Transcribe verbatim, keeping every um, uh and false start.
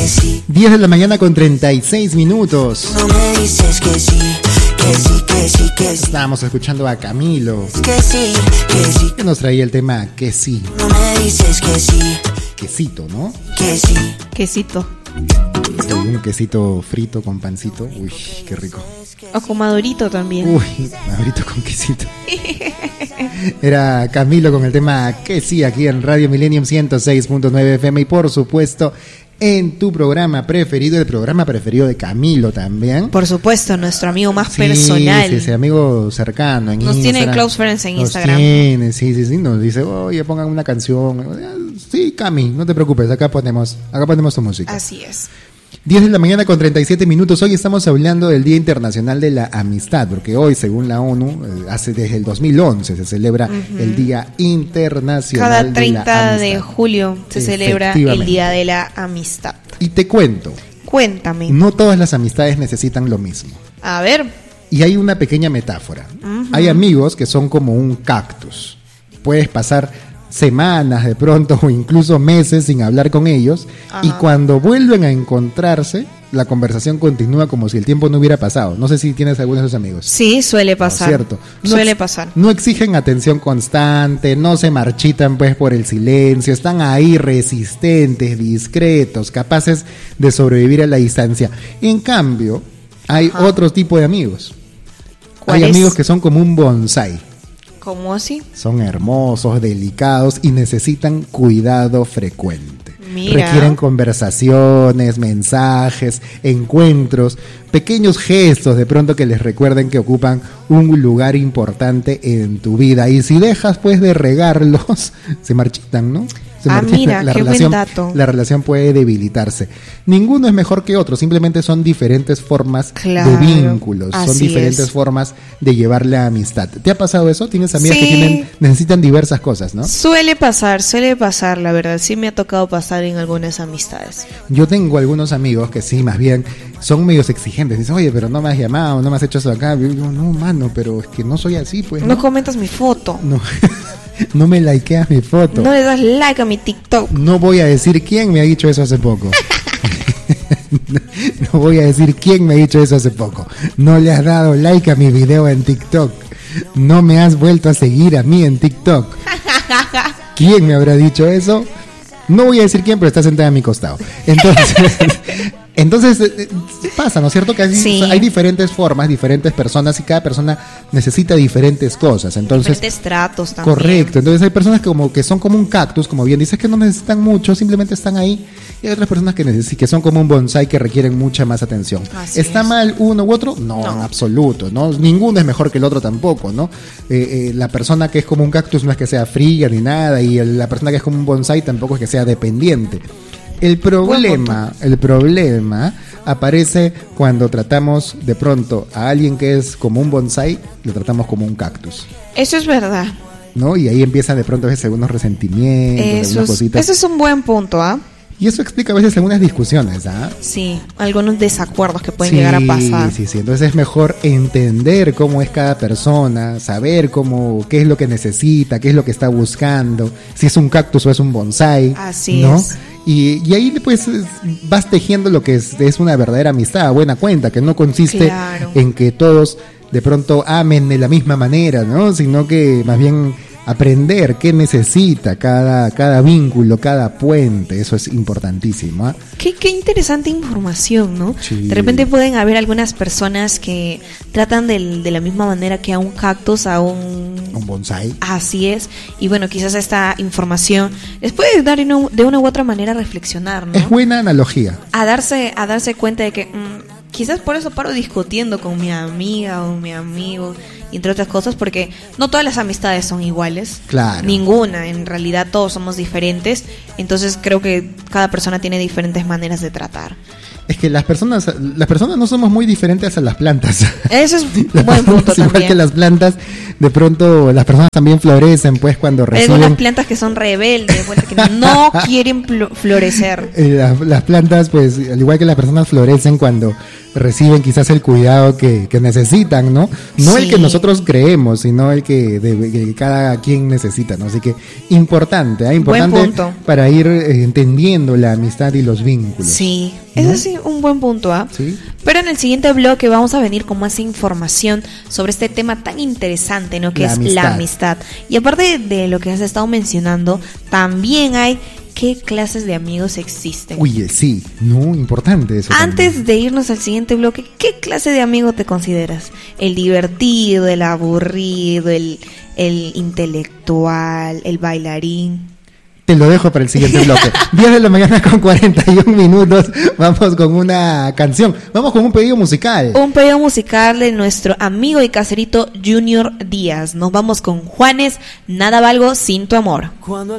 que sí. diez de la mañana con treinta y seis minutos. No me dices que sí, que sí, que sí, que sí. Estábamos escuchando a Camilo, Que sí, que sí. que nos traía el tema que sí. No me dices que sí, Quesito, ¿no? que sí. Quesito. Un quesito frito con pancito. Uy, qué rico. O con madurito también. Uy, madurito con quesito. Era Camilo con el tema que sí, aquí en Radio Millennium ciento seis punto nueve F M y por supuesto en tu programa preferido, el programa preferido de Camilo también. Por supuesto, nuestro amigo más Sí, personal. sí, ese amigo cercano en Nos Instagram. tiene close friends en Nos Instagram. tiene, sí, sí, sí, nos dice, oye, pongan una canción. Sí, Cami, no te preocupes, acá ponemos, acá ponemos tu música. Así es. diez de la mañana con treinta y siete minutos. Hoy estamos hablando del Día Internacional de la Amistad, porque hoy, según la ONU, eh, hace desde el dos mil once se celebra uh-huh. el Día Internacional Cada de la treinta de Amistad. julio se celebra el Día de la Amistad. Y te cuento. Cuéntame. No todas las amistades necesitan lo mismo. A ver. Y hay una pequeña metáfora. Uh-huh. Hay amigos que son como un cactus. Puedes pasar semanas de pronto o incluso meses sin hablar con ellos. Ajá. Y cuando vuelven a encontrarse, la conversación continúa como si el tiempo no hubiera pasado. No sé si tienes algunos de esos amigos. Sí, suele pasar. No, cierto. No suele ex- pasar. No exigen atención constante, no se marchitan pues por el silencio, están ahí resistentes, discretos, capaces de sobrevivir a la distancia. En cambio, hay Ajá. otro tipo de amigos. Hay es? amigos que son como un bonsái. ¿Cómo así? Son hermosos, delicados y necesitan cuidado frecuente. Mira. Requieren conversaciones, mensajes, encuentros, pequeños gestos de pronto que les recuerden que ocupan un lugar importante en tu vida. Y si dejas pues de regarlos, se marchitan, ¿no? Se ah, marchitan. mira, la qué relación, buen dato. La relación puede debilitarse. Ninguno es mejor que otro, simplemente son diferentes formas claro, de vínculos, son diferentes es. formas de llevar la amistad. ¿Te ha pasado eso? ¿Tienes amigas sí. que tienen, necesitan diversas cosas, no? Suele pasar, suele pasar, la verdad. Sí me ha tocado pasar en algunas amistades. Yo tengo algunos amigos que sí, más bien, son medios exigentes. Dicen, oye, pero no me has llamado, no me has hecho eso acá. Yo digo, no, mano, pero es que no soy así, pues. No, no comentas mi foto. No. No me likeas mi foto. No le das like a mi TikTok. No voy a decir quién me ha dicho eso hace poco. No voy a decir quién me ha dicho eso hace poco. No le has dado like a mi video en TikTok. No me has vuelto a seguir a mí en TikTok. ¿Quién me habrá dicho eso? No voy a decir quién, pero está sentada a mi costado. Entonces, entonces eh, pasa, ¿no es cierto? Que hay, sí. hay diferentes formas, diferentes personas y cada persona necesita diferentes cosas. Entonces, diferentes tratos también. Correcto. Entonces hay personas que, como que son como un cactus, como bien dices, que no necesitan mucho, simplemente están ahí. Y hay otras personas que, neces- que son como un bonsái que requieren mucha más atención. Así ¿Está es. mal uno u otro? No, No. en absoluto, ¿no? Ninguno es mejor que el otro tampoco, ¿no? Eh, eh, la persona que es como un cactus no es que sea fría ni nada, y el- la persona que es como un bonsái tampoco es que sea dependiente. El problema, el problema aparece cuando tratamos de pronto a alguien que es como un bonsái, lo tratamos como un cactus, Eso es verdad. ¿no? Y ahí empiezan de pronto a veces algunos resentimientos, Eso algunas es, cositas. eso es un buen punto, ¿ah? Y eso explica a veces algunas discusiones, ¿ah? Sí, algunos desacuerdos que pueden Sí, llegar a pasar. Sí, sí, entonces es mejor entender cómo es cada persona, saber cómo, qué es lo que necesita, qué es lo que está buscando, si es un cactus o es un bonsái. Así ¿no? es. Y, y ahí pues vas tejiendo lo que es, es una verdadera amistad, a buena cuenta, que no consiste Claro. en que todos de pronto amen de la misma manera, ¿no? Sino que más bien aprender qué necesita cada, cada vínculo, cada puente, eso es importantísimo, ¿eh? Qué, qué interesante información, ¿no? Sí. De repente pueden haber algunas personas que tratan del- de la misma manera que a un cactus, a un... Un bonsái. Así es. Y bueno, quizás esta información les puede dar de una- de una u otra manera a reflexionar, ¿no? Es buena analogía. A darse, a darse cuenta de que mm, quizás por eso paro discutiendo con mi amiga o mi amigo, entre otras cosas, porque no todas las amistades son iguales. Claro. Ninguna, en realidad todos somos diferentes. Entonces creo que cada persona tiene diferentes maneras de tratar. Es que las personas, las personas no somos muy diferentes a las plantas. Eso es un Las buen punto personas, igual también. que las plantas, de pronto las personas también florecen, pues cuando Hay reciben. algunas plantas que son rebeldes, bueno, que no quieren plo- florecer. Eh, las, las plantas, pues, al igual que las personas, florecen cuando reciben quizás el cuidado que, que necesitan, ¿no? No Sí. el que nosotros creemos, sino el que, de, que cada quien necesita, ¿no? Así que importante, ¿eh? Importante Buen punto. para ir eh, entendiendo la amistad y los vínculos. Sí, ¿No? eso sí, un buen punto, ¿ah? Sí. Pero en el siguiente bloque vamos a venir con más información sobre este tema tan interesante, ¿no? Que La es amistad. la amistad. Y aparte de lo que has estado mencionando, también hay qué clases de amigos existen. Oye, sí, no, importante eso. Antes también. de irnos al siguiente bloque, ¿qué clase de amigo te consideras? ¿El divertido, el aburrido, el, el intelectual, el bailarín? Te lo dejo para el siguiente bloque. diez de la mañana con cuarenta y un minutos. Vamos con una canción. Vamos con un pedido musical. Un pedido musical de nuestro amigo y caserito Junior Díaz. Nos vamos con Juanes, Nada valgo sin tu amor. Cuando